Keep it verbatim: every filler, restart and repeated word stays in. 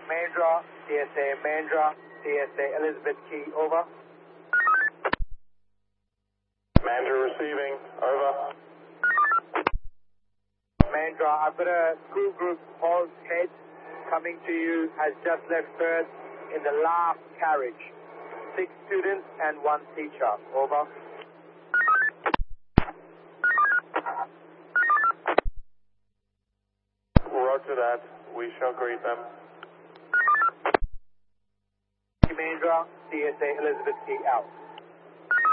Mahindra, T S A Mahindra, T S A Elizabeth Key, over. Mahindra receiving, over. Mahindra, I've got a school group, Paul's Head, coming to you, has just left Perth in the last carriage. Six students and one teacher, over. Roger that, we shall greet them. Mahindra, T S A Elizabeth Key, out.